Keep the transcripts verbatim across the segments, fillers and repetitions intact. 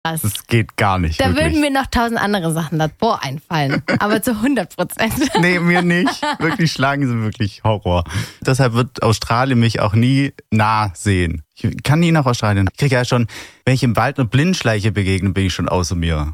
Das geht gar nicht. Da wirklich. würden mir noch tausend andere Sachen davor einfallen. Aber zu hundert Prozent. Nee, mir nicht. Wirklich, Schlangen sind wirklich Horror. Deshalb wird Australien mich auch nie nah sehen. Ich kann nie nach Australien. Ich kriege ja schon, wenn ich im Wald eine Blindschleiche begegne, bin ich schon außer mir.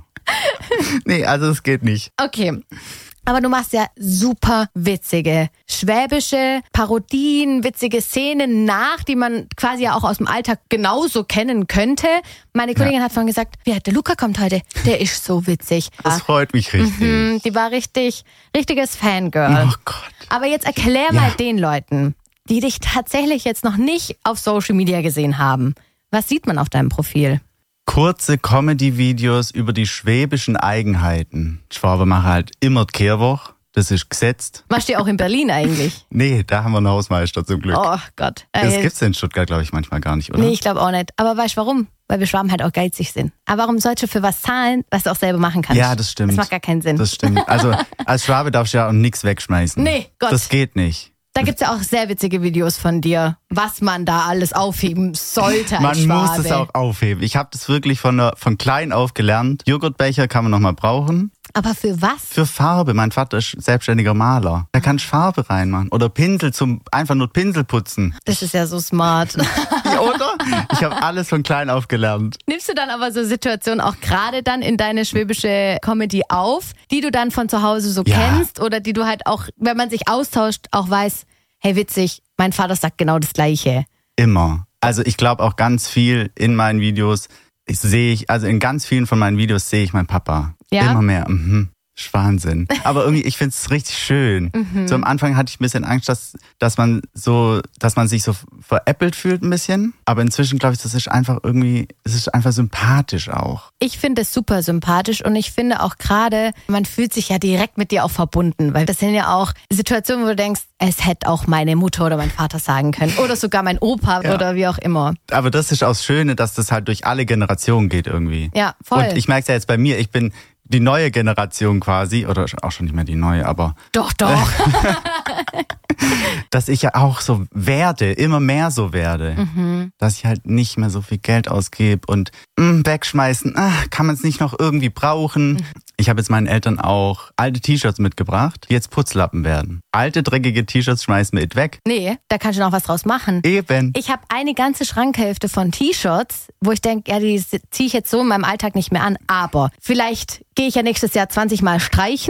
Nee, also es geht nicht. Okay. Aber du machst ja super witzige, schwäbische Parodien, witzige Szenen nach, die man quasi ja auch aus dem Alltag genauso kennen könnte. Meine Kollegin ja. hat vorhin gesagt, ja, der Luca kommt heute, der ist so witzig. Das freut mich richtig. Mhm, die war richtig, richtiges Fangirl. Oh Gott. Aber jetzt erklär ja. mal den Leuten, die dich tatsächlich jetzt noch nicht auf Social Media gesehen haben. Was sieht man auf deinem Profil? Kurze Comedy-Videos über die schwäbischen Eigenheiten. Die Schwaben machen halt immer die Kehrwoche. Das ist gesetzt. Machst du die auch in Berlin eigentlich? Nee, da haben wir einen Hausmeister zum Glück. Oh Gott. Das äh, gibt's in Stuttgart, glaube ich, manchmal gar nicht, oder? Nee, ich glaube auch nicht. Aber weißt du warum? Weil wir Schwaben halt auch geizig sind. Aber warum sollst du für was zahlen, was du auch selber machen kannst? Ja, das stimmt. Das macht gar keinen Sinn. Das stimmt. Also als Schwabe darfst du ja auch nichts wegschmeißen. Nee, Gott. Das geht nicht. Da gibt's ja auch sehr witzige Videos von dir, was man da alles aufheben sollte als Man Schwabe. muss es auch aufheben. Ich habe das wirklich von, der, von klein auf gelernt. Joghurtbecher kann man noch mal brauchen. Aber für was? Für Farbe. Mein Vater ist selbstständiger Maler. Da kannst du Farbe reinmachen. Oder Pinsel zum einfach nur Pinsel putzen. Das ist ja so smart. Ja, oder? Ich habe alles von klein auf gelernt. Nimmst du dann aber so Situationen auch gerade dann in deine schwäbische Comedy auf, die du dann von zu Hause so Ja. kennst oder die du halt auch, wenn man sich austauscht, auch weiß, hey witzig, mein Vater sagt genau das Gleiche. Immer. Also ich glaube auch ganz viel in meinen Videos ich sehe ich, also in ganz vielen von meinen Videos sehe ich meinen Papa. Ja? Immer mehr. Mhm. Ist Wahnsinn. Aber irgendwie, ich finde es richtig schön. Mhm. So am Anfang hatte ich ein bisschen Angst, dass, dass man so, dass man sich so veräppelt fühlt ein bisschen. Aber inzwischen glaube ich, das ist einfach irgendwie, es ist einfach sympathisch auch. Ich finde es super sympathisch und ich finde auch gerade, man fühlt sich ja direkt mit dir auch verbunden, weil das sind ja auch Situationen, wo du denkst, es hätte auch meine Mutter oder mein Vater sagen können oder sogar mein Opa ja. oder wie auch immer. Aber das ist auch das Schöne, dass das halt durch alle Generationen geht irgendwie. Ja, voll. Und ich merke es ja jetzt bei mir, ich bin die neue Generation quasi, oder auch schon nicht mehr die neue, aber... Doch, doch. Dass ich ja auch so werde, immer mehr so werde. Mhm. Dass ich halt nicht mehr so viel Geld ausgebe und mh, wegschmeißen, ach, kann man es nicht noch irgendwie brauchen. Mhm. Ich habe jetzt meinen Eltern auch alte T-Shirts mitgebracht, die jetzt Putzlappen werden. Alte, dreckige T-Shirts schmeißen wir nicht weg. Nee, da kannst du noch was draus machen. Eben. Ich habe eine ganze Schrankhälfte von T-Shirts, wo ich denke, ja, die ziehe ich jetzt so in meinem Alltag nicht mehr an. Aber vielleicht gehe ich ja nächstes Jahr zwanzig Mal streichen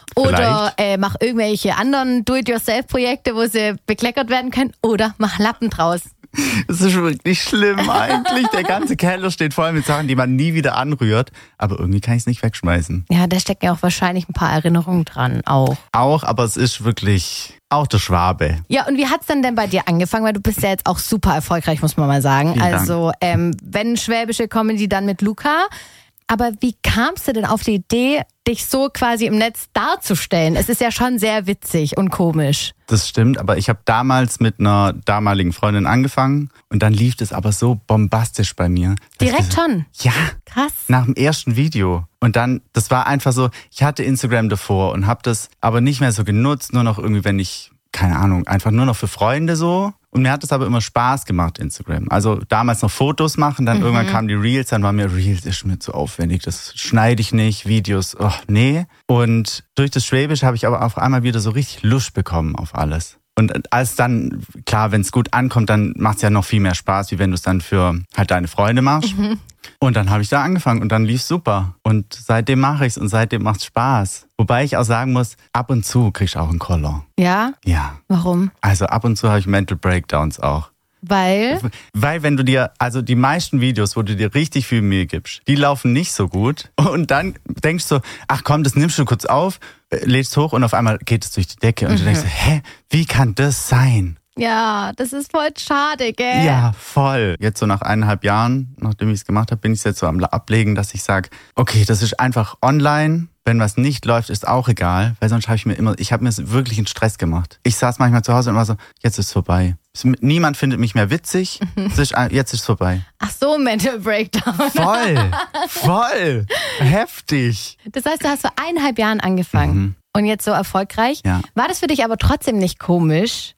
oder äh, mache irgendwelche anderen Do-it-yourself-Projekte, wo sie bekleckert werden können oder mach Lappen draus. Das ist wirklich schlimm eigentlich. Der ganze Keller steht voll mit Sachen, die man nie wieder anrührt. Aber irgendwie kann ich es nicht wegschmeißen. Ja, da stecken ja auch wahrscheinlich ein paar Erinnerungen dran auch. Auch, aber es ist wirklich auch der Schwabe. Ja, und wie hat's dann denn bei dir angefangen? Weil du bist ja jetzt auch super erfolgreich, muss man mal sagen. Vielen also ähm, wenn schwäbische Comedy, dann mit Luca. Aber wie kamst du denn auf die Idee, dich so quasi im Netz darzustellen? Es ist ja schon sehr witzig und komisch. Das stimmt, aber ich habe damals mit einer damaligen Freundin angefangen und dann lief das aber so bombastisch bei mir. Direkt schon? Ja. Krass. Nach dem ersten Video. Und dann, das war einfach so, ich hatte Instagram davor und habe das aber nicht mehr so genutzt, nur noch irgendwie, wenn ich, keine Ahnung, einfach nur noch für Freunde so. Und mir hat es aber immer Spaß gemacht, Instagram. Also damals noch Fotos machen, dann mhm. irgendwann kamen die Reels, dann war mir, Reels ist mir zu aufwendig, das schneide ich nicht, Videos, oh nee. Und durch das Schwäbisch habe ich aber auf einmal wieder so richtig Lust bekommen auf alles. Und als dann, klar, wenn es gut ankommt, dann macht es ja noch viel mehr Spaß, wie wenn du es dann für halt deine Freunde machst. Mhm. Und dann habe ich da angefangen und dann lief's super. Und seitdem mache ich's und seitdem macht's Spaß. Wobei ich auch sagen muss, ab und zu kriegst du auch einen Koller. Ja? Ja. Warum? Also ab und zu habe ich Mental Breakdowns auch. Weil? Weil wenn du dir, also die meisten Videos, wo du dir richtig viel Mühe gibst, die laufen nicht so gut. Und dann denkst du so, ach komm, das nimmst du kurz auf, lädst hoch und auf einmal geht es durch die Decke. Und mhm. du denkst, hä, wie kann das sein? Ja, das ist voll schade, gell? Ja, voll. Jetzt so nach eineinhalb Jahren, nachdem ich es gemacht habe, bin ich jetzt so am Ablegen, dass ich sage, okay, das ist einfach online. Wenn was nicht läuft, ist auch egal, weil sonst habe ich mir immer, ich habe mir wirklich einen Stress gemacht. Ich saß manchmal zu Hause und war so, jetzt ist es vorbei. Niemand findet mich mehr witzig, es ist, jetzt ist es vorbei. Ach so, Mental Breakdown. Voll, voll, heftig. Das heißt, du hast vor eineinhalb Jahren angefangen. Mhm. Und jetzt so erfolgreich. Ja. War das für dich aber trotzdem nicht komisch,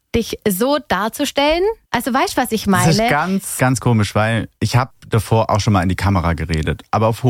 dich so darzustellen? Also weißt du, was ich meine? Das ist ganz, ganz komisch, weil ich habe davor auch schon mal in die Kamera geredet, aber auf